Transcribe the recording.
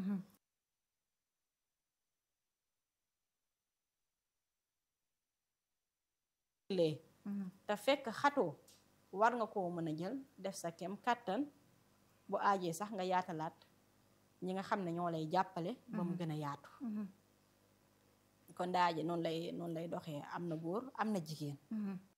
lee te fekk xatoo war nga koo mën a jël def sa kem kàttan bu aajee sax nga yaatalaat ñi nga xam ne ñoo lay jàppale ba mu gën a yaatu kon daaje noonu lay doxee am na góor am na jigéen